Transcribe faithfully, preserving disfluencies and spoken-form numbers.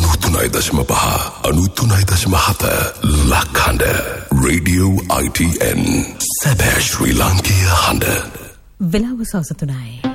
අනූතුනයි දශම පහ අනූතුනයි දශම හත ලක්හඬ රේඩියෝ I T N සැබෑ ශ්‍රී ලාංකීය හඬ වෙලාව සවස තුනයි.